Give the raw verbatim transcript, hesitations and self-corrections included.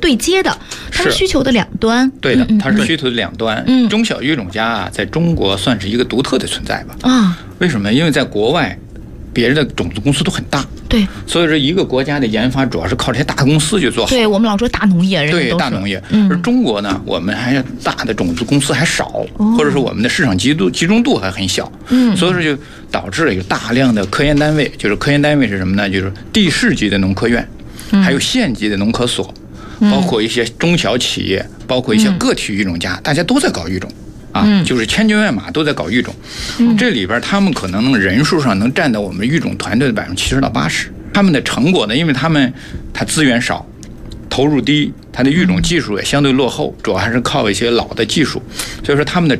对接的，它是需求的两端。 对的，它是需求的两端。 嗯， 中小育种家啊，在中国算是一个独特的存在吧。 啊， 为什么？因为在国外，别人的种子公司都很大。 对， 所以说一个国家的研发主要是靠这些大公司去做好。 对，我们老说大农业，人对大农业。 嗯， 而中国呢，我们还大的种子公司还少，哦、或者说我们的市场集度集中度还很小。 嗯， 所以说就导致了有大量的科研单位，就是科研单位是什么呢？就是地市级的农科院， 嗯、 还有县级的农科所，嗯、包括一些中小企业，包括一些个体育种家，嗯、大家都在搞育种。啊， 嗯、 就是千军万马都在搞育种， 嗯、 这里边他们可能人数上能占到我们育种团队的百分之七十到八十。他们的成果呢，因为他们他资源少，投入低，他的育种技术也相对落后，主要还是靠一些老的技术，所以说他们的